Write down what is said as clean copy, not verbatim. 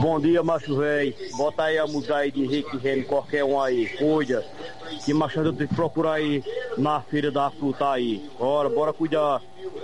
Bom dia, macho velho. Bota aí a música aí de Henrique Remy, qualquer um aí. Cuida. Que macho eu tenho que procurar aí na feira da fruta aí. Bora cuidar.